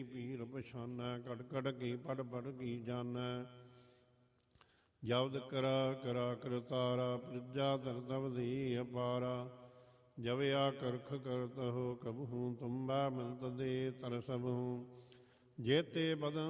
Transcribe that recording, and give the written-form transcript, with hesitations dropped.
ਪੀਰ ਪਛਾਨੈ, ਕੜ ਕੜ ਕੀ ਪੜ ਪੜ ਕੀ ਜਾਨੈ। ਜਬਦ ਕਰਾ ਕਰਾ ਕਰਤਾਰਾ, ਪ੍ਰਜਾ ਧਰਤ ਅਵਧੀ ਅਪਾਰਾ। ਜਵਿਆ ਕਰਖ ਕਰਤ ਹੋ ਕਬਹੂ, ਤੁੰਬਾ ਮਿਲਤ ਦੇ ਤਰ ਸਭੂ। ਜੇਤੇ ਬਦਨ